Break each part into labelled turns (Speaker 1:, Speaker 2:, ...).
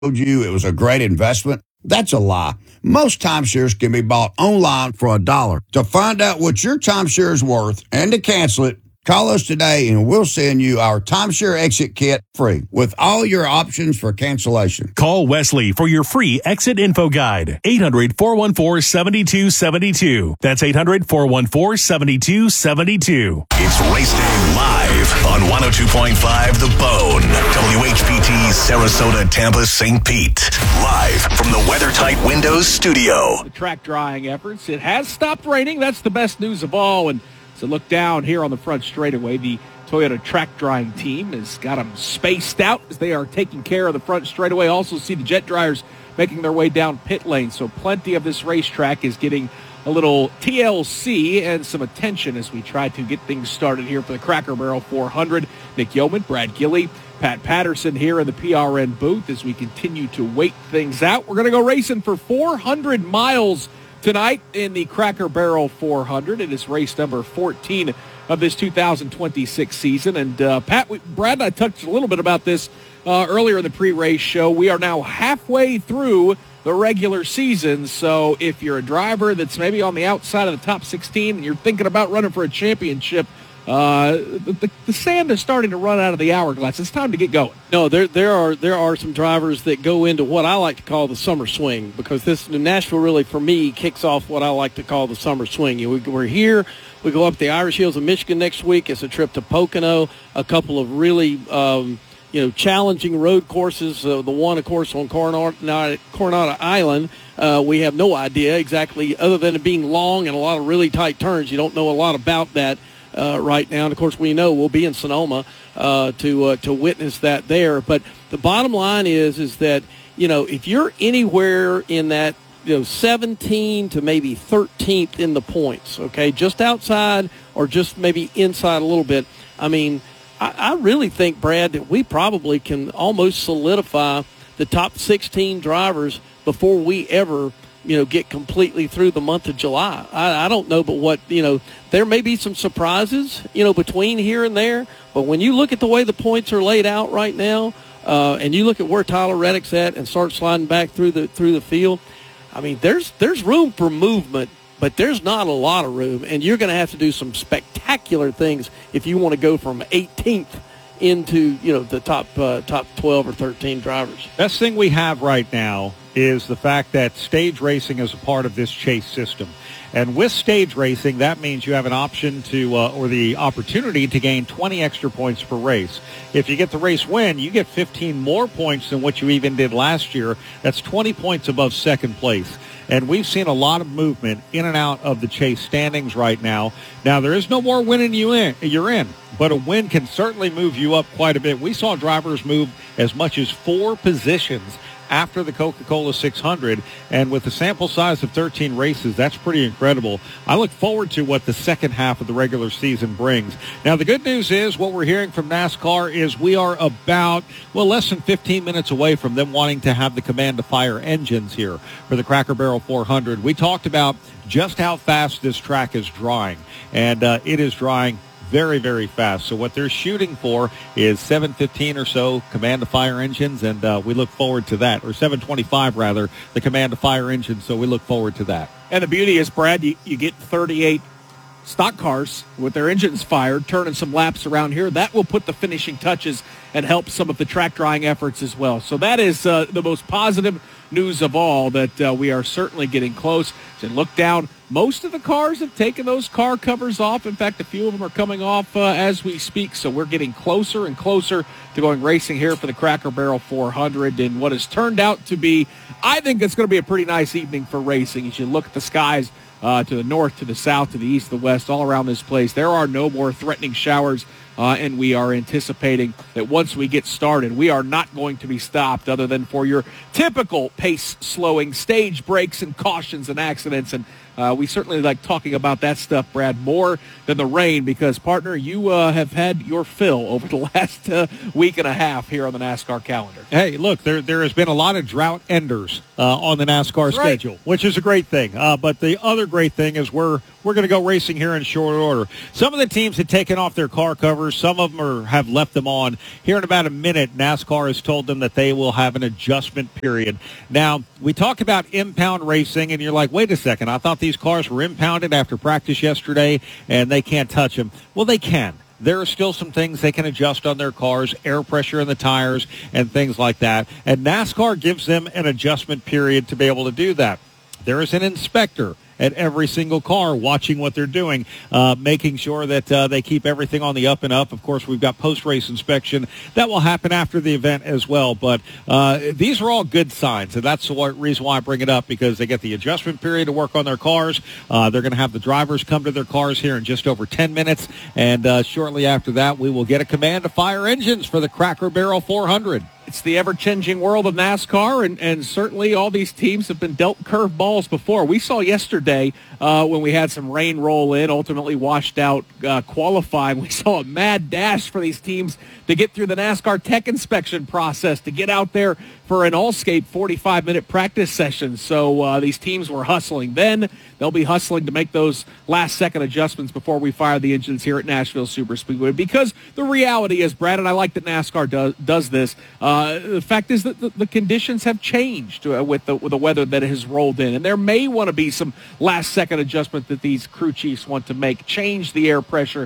Speaker 1: you it was a great investment? That's a lie. Most timeshares can be bought online for $1. To find out what your timeshare is worth and to cancel it, call us today and we'll send you our timeshare exit kit free with all your options for cancellation.
Speaker 2: Call Wesley for your free exit info guide. 800-414-7272. That's 800-414-7272.
Speaker 3: It's Race Day live on 102.5 The Bone. WHPT, Sarasota, Tampa, St. Pete. Live from the WeatherTight Windows studio.
Speaker 4: The track drying efforts. It has stopped raining. That's the best news of all. And so look down here on the front straightaway. The Toyota track drying team has got them spaced out as they are taking care of the front straightaway. Also see the jet dryers making their way down pit lane. So plenty of this racetrack is getting a little TLC and some attention as we try to get things started here for the Cracker Barrel 400. Nick Yeoman, Brad Gilley, Pat Patterson here in the PRN booth as we continue to wait things out. We're going to go racing for 400 miles tonight in the Cracker Barrel 400. It is race number 14 of this 2026 season. And Brad and I touched a little bit about this earlier in the pre-race show. We are now halfway through the regular season, so if you're a driver that's maybe on the outside of the top 16 and you're thinking about running for a championship, the sand is starting to run out of the hourglass. It's time to get going.
Speaker 5: No, there are some drivers that go into what I like to call the summer swing, because this Nashville really, for me, kicks off what I like to call the summer swing. We're here. We go up the Irish Hills of Michigan next week. It's a trip to Pocono, a couple of really challenging road courses. The one, of course, on Coronado Island. We have no idea exactly, other than it being long and a lot of really tight turns. You don't know a lot about that right now. And, of course, we know we'll be in Sonoma to witness that there. But the bottom line is that, if you're anywhere in that, 17 to maybe 13th in the points, okay, just outside or just maybe inside a little bit, I mean, I really think, Brad, that we probably can almost solidify the top 16 drivers before we ever, get completely through the month of July. I don't know, but there may be some surprises, between here and there. But when you look at the way the points are laid out right now, and you look at where Tyler Reddick's at and start sliding back through the field, I mean, there's room for movement. But there's not a lot of room, and you're going to have to do some spectacular things if you want to go from 18th into, the top 12 or 13 drivers.
Speaker 6: Best thing we have right now is the fact that stage racing is a part of this chase system. And with stage racing, that means you have an option to, or the opportunity to gain 20 extra points per race. If you get the race win, you get 15 more points than what you even did last year. That's 20 points above second place. And we've seen a lot of movement in and out of the chase standings right now. Now, there is no more winning you're in, but a win can certainly move you up quite a bit. We saw drivers move as much as 4 positions after the Coca-Cola 600, and with a sample size of 13 races, that's pretty incredible. I look forward to what the second half of the regular season brings. Now, the good news is what we're hearing from NASCAR is we are about, less than 15 minutes away from them wanting to have the command to fire engines here for the Cracker Barrel 400. We talked about just how fast this track is drying, and it is drying very, very fast. So what they're shooting for is 7:15 or so command to fire engines, and we look forward to that. Or 7:25 rather, the command to fire engine. So we look forward to that.
Speaker 4: And the beauty is, Brad, you get 38 stock cars with their engines fired, turning some laps around here. That will put the finishing touches and help some of the track drying efforts as well. So that is the most positive news of all, that we are certainly getting close. So look down. Most of the cars have taken those car covers off. In fact, a few of them are coming off as we speak. So we're getting closer and closer to going racing here for the Cracker Barrel 400. And what has turned out to be, I think it's going to be a pretty nice evening for racing. As you look at the skies to the north, to the south, to the east, to the west, all around this place, there are no more threatening showers. And we are anticipating that once we get started, we are not going to be stopped other than for your typical pace-slowing stage breaks and cautions and accidents. And we certainly like talking about that stuff, Brad, more than the rain because, partner, you have had your fill over the last week and a half here on the NASCAR calendar.
Speaker 6: Hey, look, there has been a lot of drought enders on the NASCAR schedule, which is a great thing. But the other great thing is we're we're going to go racing here in short order. Some of the teams had taken off their car covers. Some of them have left them on. Here in about a minute, NASCAR has told them that they will have an adjustment period. Now, we talk about impound racing, and you're like, wait a second, I thought these cars were impounded after practice yesterday, and they can't touch them. Well, they can. There are still some things they can adjust on their cars, air pressure in the tires, and things like that. And NASCAR gives them an adjustment period to be able to do that. There is an inspector at every single car watching what they're doing, making sure that they keep everything on the up and up. Of course, we've got post-race inspection. That will happen after the event as well. But these are all good signs, and that's the reason why I bring it up, because they get the adjustment period to work on their cars. They're going to have the drivers come to their cars here in just over 10 minutes, and shortly after that, we will get a command to fire engines for the Cracker Barrel 400.
Speaker 4: It's the ever-changing world of NASCAR, and certainly all these teams have been dealt curve balls before. We saw yesterday when we had some rain roll in, ultimately washed out qualifying. We saw a mad dash for these teams to get through the NASCAR tech inspection process, to get out there for an all-skate 45-minute practice session. So these teams were hustling then. They'll be hustling to make those last-second adjustments before we fire the engines here at Nashville Superspeedway, because the reality is, Brad, and I like that NASCAR does this, the fact is that the conditions have changed with the weather that has rolled in, and there may want to be some last-second adjustment that these crew chiefs want to make, change the air pressure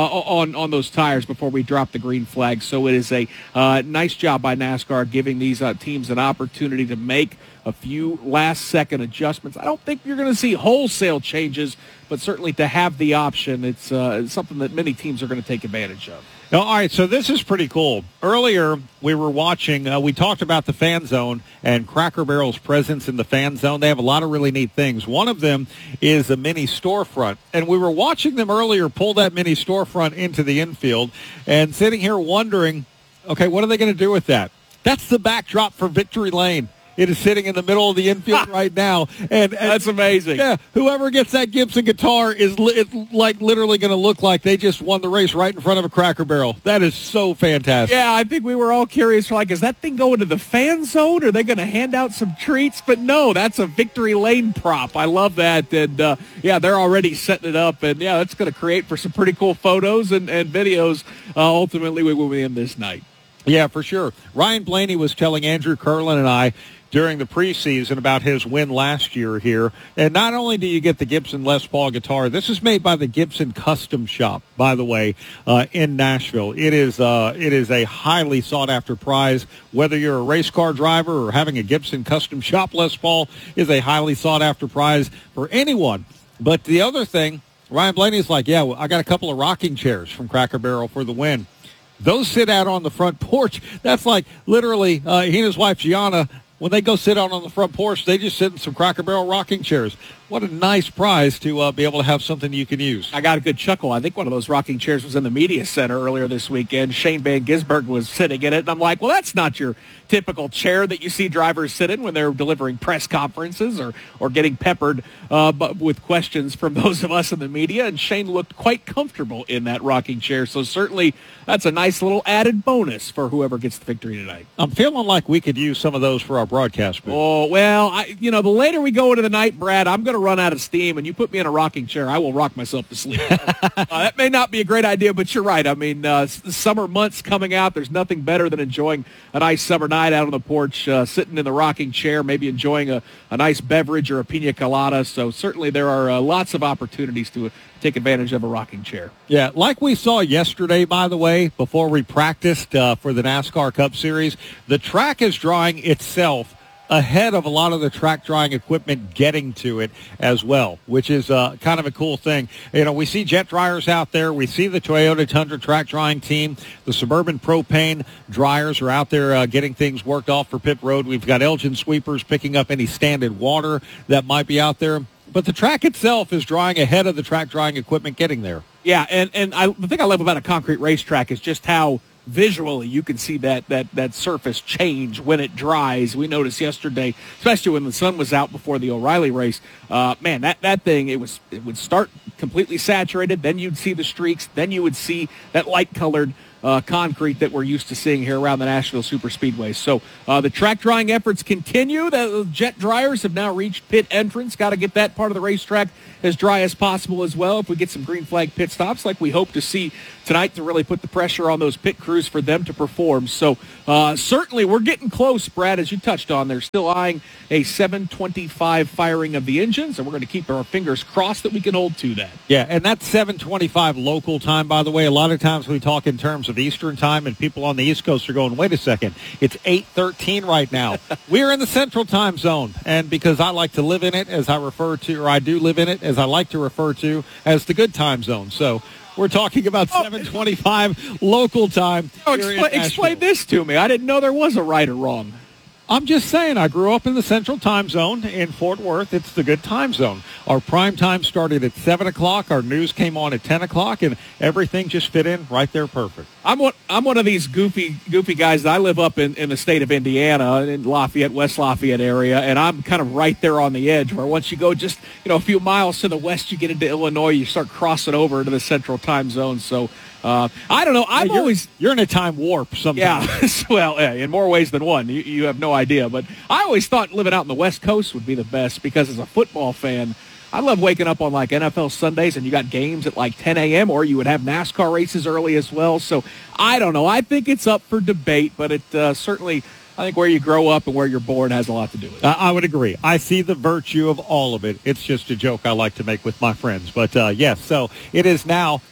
Speaker 4: on those tires before we drop the green flag. So it is a nice job by NASCAR giving these teams an opportunity to make a few last-second adjustments. I don't think you're going to see wholesale changes, but certainly to have the option, it's something that many teams are going to take advantage of.
Speaker 6: Now, all right, so this is pretty cool. Earlier, we were watching, we talked about the fan zone and Cracker Barrel's presence in the fan zone. They have a lot of really neat things. One of them is a mini storefront, and we were watching them earlier pull that mini storefront into the infield and sitting here wondering, okay, what are they going to do with that? That's the backdrop for Victory Lane. It is sitting in the middle of the infield right now. And
Speaker 4: that's amazing.
Speaker 6: Yeah, whoever gets that Gibson guitar is literally going to look like they just won the race right in front of a Cracker Barrel. That is so fantastic.
Speaker 4: Yeah, I think we were all curious, like, is that thing going to the fan zone? Are they going to hand out some treats? But no, that's a Victory Lane prop. I love that. And, yeah, they're already setting it up. And, yeah, that's going to create for some pretty cool photos and videos ultimately we will be in this night.
Speaker 6: Yeah, for sure. Ryan Blaney was telling Andrew Curlin and I during the preseason about his win last year here. And not only do you get the Gibson Les Paul guitar, this is made by the Gibson Custom Shop, by the way, in Nashville. It is a highly sought-after prize. Whether you're a race car driver or having a Gibson Custom Shop Les Paul is a highly sought-after prize for anyone. But the other thing, Ryan Blaney's like, yeah, well, I got a couple of rocking chairs from Cracker Barrel for the win. Those sit out on the front porch. That's like literally he and his wife Gianna, when they go sit out on the front porch, they just sit in some Cracker Barrel rocking chairs. What a nice prize to be able to have something you can use.
Speaker 4: I got a good chuckle. I think one of those rocking chairs was in the media center earlier this weekend. Shane Van Gisbergen was sitting in it, and I'm like, well, that's not your typical chair that you see drivers sit in when they're delivering press conferences or getting peppered but with questions from those of us in the media, and Shane looked quite comfortable in that rocking chair. So certainly that's a nice little added bonus for whoever gets the victory tonight.
Speaker 6: I'm feeling like we could use some of those for our broadcast booth.
Speaker 4: Oh, well, the later we go into the night, Brad, I'm going to run out of steam, and you put me in a rocking chair, I will rock myself to sleep. That may not be a great idea, but you're right. I mean, the summer months coming out, there's nothing better than enjoying a nice summer night out on the porch, sitting in the rocking chair, maybe enjoying a nice beverage or a pina colada. So certainly there are lots of opportunities to take advantage of a rocking chair.
Speaker 6: Yeah, like we saw yesterday, by the way, before we practiced for the NASCAR Cup Series, the track is drawing itself ahead of a lot of the track drying equipment getting to it as well, which is kind of a cool thing. We see jet dryers out there. We see the Toyota Tundra track drying team. The Suburban propane dryers are out there getting things worked off for pit road. We've got Elgin sweepers picking up any standard water that might be out there. But the track itself is drying ahead of the track drying equipment getting there.
Speaker 4: Yeah, and the thing I love about a concrete racetrack is just how visually you can see that surface change when it dries. We noticed yesterday, especially when the sun was out before the O'Reilly race, man, that thing, it would start completely saturated, then you'd see the streaks, then you would see that light-colored concrete that we're used to seeing here around the Nashville Superspeedway. So the track drying efforts continue. The jet dryers have now reached pit entrance. Got to get that part of the racetrack as dry as possible as well. If we get some green flag pit stops like we hope to see tonight to really put the pressure on those pit crews for them to perform. So certainly we're getting close, Brad, as you touched on. They're still eyeing a 7:25 firing of the engines, and we're going to keep our fingers crossed that we can hold to that.
Speaker 6: Yeah, and that's 7:25 local time, by the way. A lot of times we talk in terms of Eastern time, and people on the East Coast are going, wait a second, it's 8:13 right now. We're in the Central time zone, and because I like to live in it, as I refer to, or I do live in it, as I like to refer to, as the good time zone. So we're talking about 7:25 local time.
Speaker 4: Explain this to me. I didn't know there was a right or wrong.
Speaker 6: I'm just saying, I grew up in the Central time zone in Fort Worth. It's the good time zone. Our prime time started at 7 o'clock. Our news came on at 10 o'clock, and everything just fit in right there perfect.
Speaker 4: I'm one of these goofy guys. I live up in the state of Indiana, in Lafayette, West Lafayette area, and I'm kind of right there on the edge where once you go just a few miles to the west, you get into Illinois, you start crossing over into the Central time zone. So I don't know.
Speaker 6: You're in a time warp sometimes.
Speaker 4: Yeah, well, in more ways than one. You have no idea. But I always thought living out in the West Coast would be the best because as a football fan, I love waking up on like NFL Sundays and you got games at like 10 a.m. or you would have NASCAR races early as well. So I don't know. I think it's up for debate, but it certainly, I think where you grow up and where you're born has a lot to do with it.
Speaker 6: I would agree. I see the virtue of all of it. It's just a joke I like to make with my friends. But, yes, so it is now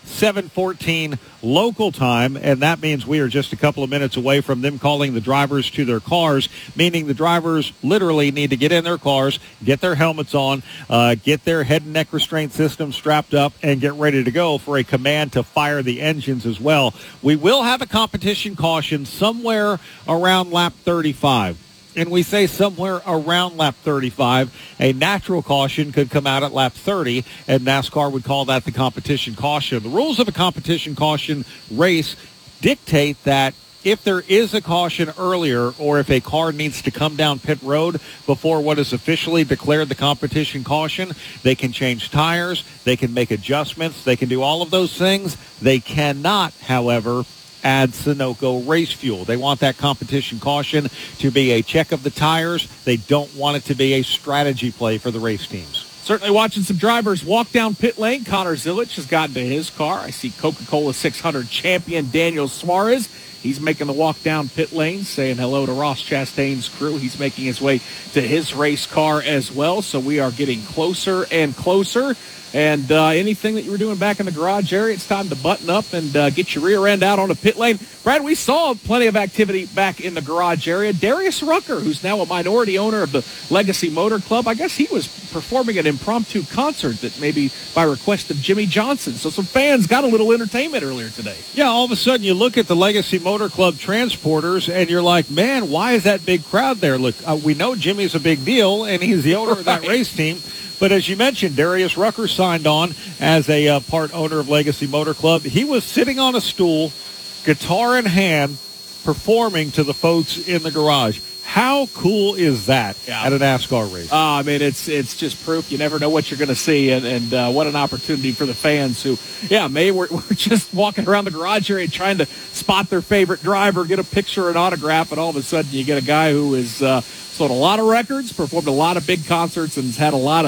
Speaker 6: 7:14 local time, and that means we are just a couple of minutes away from them calling the drivers to their cars, meaning the drivers literally need to get in their cars, get their helmets on, get their head and neck restraint system strapped up, and get ready to go for a command to fire the engines as well. We will have a competition caution somewhere around lap 35. And we say somewhere around lap 35, a natural caution could come out at lap 30, and NASCAR would call that the competition caution. The rules of a competition caution race dictate that if there is a caution earlier or if a car needs to come down pit road before what is officially declared the competition caution, they can change tires, they can make adjustments, they can do all of those things. They cannot, however, add Sunoco race fuel. They want that competition caution to be a check of the tires. They don't want it to be a strategy play for the race teams.
Speaker 4: Certainly watching some drivers walk down pit lane. Connor Zilich has gotten to his car. I see Coca-Cola 600 champion Daniel Suarez. He's making the walk down pit lane, saying hello to Ross Chastain's crew. He's making his way to his race car as well. So we are getting closer and closer. And anything that you were doing back in the garage area, it's time to button up and get your rear end out on a pit lane. Brad, we saw plenty of activity back in the garage area. Darius Rucker, who's now a minority owner of the Legacy Motor Club, I guess he was performing an impromptu concert that maybe by request of Jimmy Johnson. So some fans got a little entertainment earlier today.
Speaker 6: Yeah, all of a sudden you look at the Legacy Motor Club transporters and you're like, man, why is that big crowd there? Look, we know Jimmy's a big deal and he's the owner of that race team. But as you mentioned, Darius Rucker signed on as a part owner of Legacy Motor Club. He was sitting on a stool, guitar in hand, performing to the folks in the garage. How cool is that at a NASCAR race?
Speaker 4: I mean, it's just proof. You never know what you're going to see, and what an opportunity for the fans who, maybe we're just walking around the garage area trying to spot their favorite driver, get a picture, an autograph, and all of a sudden you get a guy who is sold a lot of records, performed a lot of big concerts, and has had a lot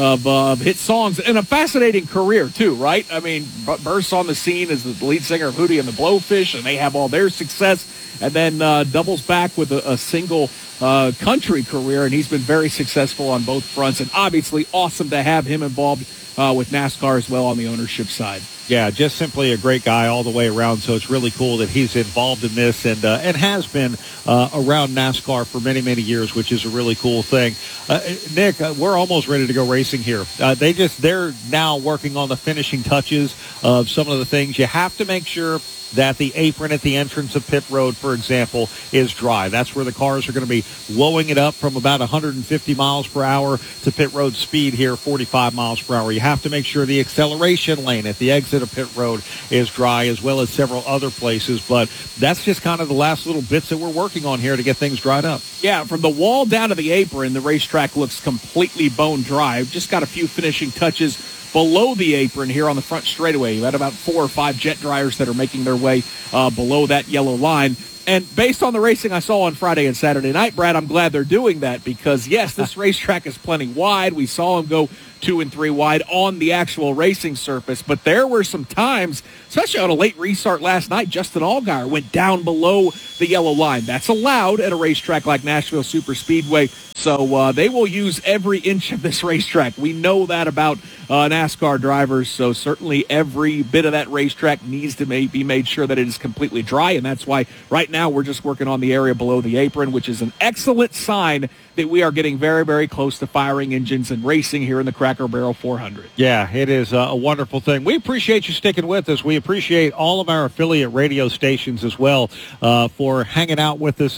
Speaker 4: of hit songs, and a fascinating career too, right? I mean, bursts on the scene as the lead singer of Hootie and the Blowfish, and they have all their success, and then doubles back with a single country career, and he's been very successful on both fronts, and obviously awesome to have him involved with NASCAR as well on the ownership side.
Speaker 6: Yeah, just simply a great guy all the way around, so it's really cool that he's involved in this and has been around NASCAR for many, many years, which is a really cool thing. Nick, we're almost ready to go racing here. They're now working on the finishing touches of some of the things. You have to make sure that the apron at the entrance of pit road, for example, is dry. That's where the cars are going to be blowing it up from about 150 miles per hour to pit road speed here, 45 miles per hour. You have to make sure the acceleration lane at the exit of pit road is dry, as well as several other places. But that's just kind of the last little bits that we're working on here to get things dried up.
Speaker 4: Yeah, from the wall down to the apron, the racetrack looks completely bone dry. Just got a few finishing touches below the apron here on the front straightaway. You had about 4 or 5 jet dryers that are making their way below that yellow line. And based on the racing I saw on Friday and Saturday night, Brad, I'm glad they're doing that because, yes, this racetrack is plenty wide. We saw them go 2 and 3 wide on the actual racing surface. But there were some times, especially on a late restart last night, Justin Allgaier went down below the yellow line. That's allowed at a racetrack like Nashville Superspeedway. So they will use every inch of this racetrack. We know that about NASCAR drivers. So certainly every bit of that racetrack needs to be made sure that it is completely dry. And that's why right now we're just working on the area below the apron, which is an excellent sign that we are getting very, very close to firing engines and racing here in the Cracker Barrel 400.
Speaker 6: Yeah, it is a wonderful thing. We appreciate you sticking with us. We appreciate all of our affiliate radio stations as well for hanging out with us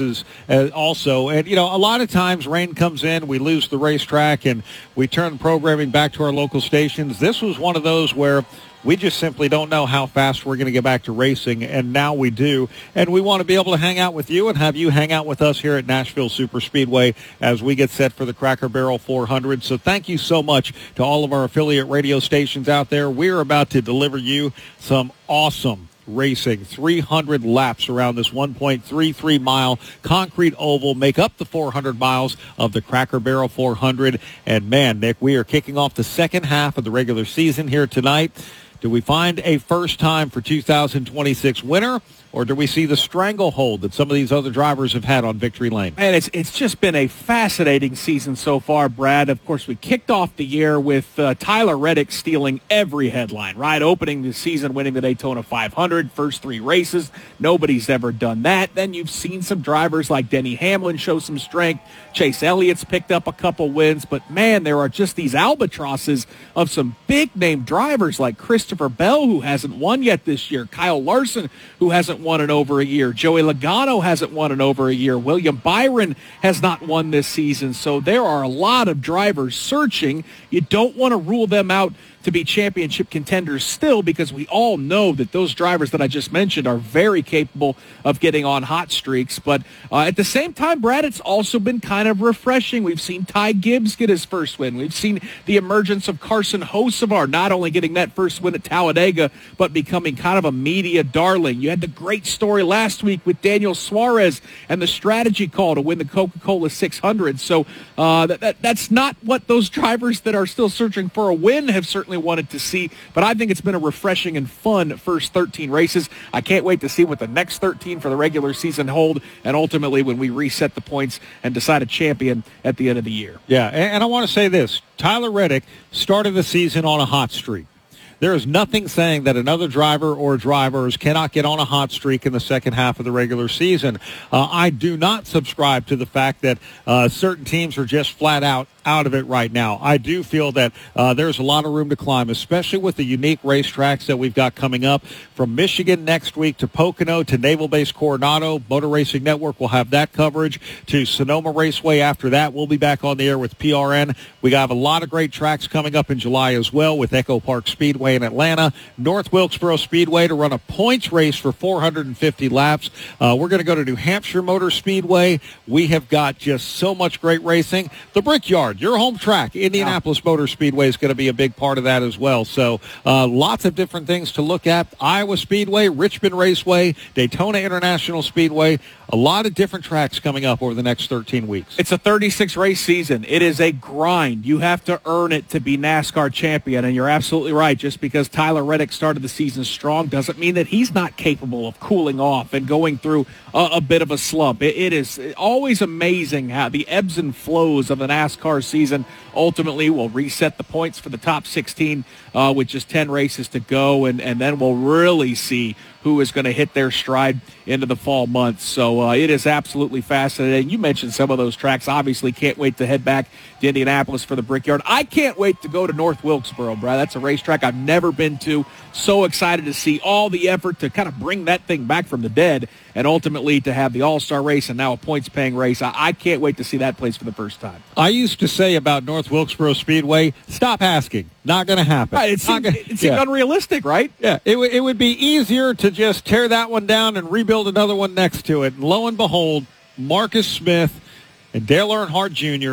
Speaker 6: also. And, you know, a lot of times rain comes in, we lose the racetrack, and we turn programming back to our local stations. This was one of those where we just simply don't know how fast we're going to get back to racing, and now we do. And we want to be able to hang out with you and have you hang out with us here at Nashville Superspeedway as we get set for the Cracker Barrel 400. So thank you so much to all of our affiliate radio stations out there. We're about to deliver you some awesome racing. 300 laps around this 1.33-mile concrete oval make up the 400 miles of the Cracker Barrel 400. And, man, Nick, we are kicking off the second half of the regular season here tonight. Do we find a first time for 2026 winner, or do we see the stranglehold that some of these other drivers have had on victory lane?
Speaker 4: Man, it's just been a fascinating season so far, Brad. Of course, we kicked off the year with Tyler Reddick stealing every headline, right? Opening the season, winning the Daytona 500, first 3 races. Nobody's ever done that. Then you've seen some drivers like Denny Hamlin show some strength. Chase Elliott's picked up a couple wins. But, man, there are just these albatrosses of some big-name drivers like Christopher Bell, who hasn't won yet this year. Kyle Larson, who hasn't won in over a year. Joey Logano hasn't won in over a year. William Byron has not won this season. So there are a lot of drivers searching. You don't want to rule them out to be championship contenders still, because we all know that those drivers that I just mentioned are very capable of getting on hot streaks. But at the same time, Brad, it's also been kind of refreshing. We've seen Ty Gibbs get his first win. We've seen the emergence of Carson Hocevar, not only getting that first win at Talladega, but becoming kind of a media darling. You had the great story last week with Daniel Suarez and the strategy call to win the Coca-Cola 600. So that's not what those drivers that are still searching for a win have certainly wanted to see, but I think it's been a refreshing and fun first 13 races. I can't wait to see what the next 13 for the regular season hold, and ultimately when we reset the points and decide a champion at the end of the year.
Speaker 6: Yeah, and I want to say this. Tyler Reddick started the season on a hot streak. There is nothing saying that another driver or drivers cannot get on a hot streak in the second half of the regular season. I do not subscribe to the fact that certain teams are just flat out of it right now. I do feel that there's a lot of room to climb, especially with the unique racetracks that we've got coming up. From Michigan next week to Pocono to Naval Base Coronado. Motor Racing Network will have that coverage. To Sonoma Raceway after that. We'll be back on the air with PRN. We have a lot of great tracks coming up in July as well with Echo Park Speedway in Atlanta. North Wilkesboro Speedway to run a points race for 450 laps. We're going to go to New Hampshire Motor Speedway. We have got just so much great racing. The Brickyard, your home track, Indianapolis Motor Speedway, is going to be a big part of that as well. So lots of different things to look at. Iowa Speedway, Richmond Raceway, Daytona International Speedway. A lot of different tracks coming up over the next 13 weeks.
Speaker 4: It's a 36-race season. It is a grind. You have to earn it to be NASCAR champion, and you're absolutely right. Just because Tyler Reddick started the season strong doesn't mean that he's not capable of cooling off and going through a bit of a slump. It is always amazing how the ebbs and flows of the NASCAR season ultimately will reset the points for the top 16 with just 10 races to go, and then we'll really see who is going to hit their stride into the fall months. So it is absolutely fascinating. You mentioned some of those tracks. Obviously, can't wait to head back to Indianapolis for the Brickyard. I can't wait to go to North Wilkesboro, Brad. That's a racetrack I've never been to. So excited to see all the effort to kind of bring that thing back from the dead and ultimately to have the All-Star race and now a points-paying race. I can't wait to see that place for the first time.
Speaker 6: I used to say about North Wilkesboro Speedway, stop asking. Not going to happen.
Speaker 4: Right, it seemed unrealistic, right?
Speaker 6: Yeah, it would be easier to just tear that one down and rebuild another one next to it. And lo and behold, Marcus Smith and Dale Earnhardt Jr.,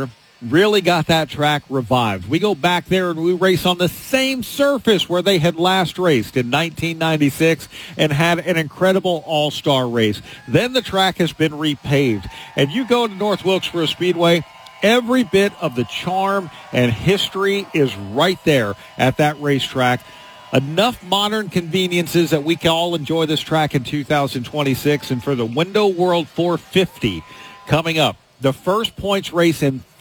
Speaker 6: really got that track revived. We go back there and we race on the same surface where they had last raced in 1996 and had an incredible all-star race. Then the track has been repaved. And you go to North Wilkesboro Speedway, every bit of the charm and history is right there at that racetrack. Enough modern conveniences that we can all enjoy this track in 2026. And for the Window World 450 coming up, the first points race in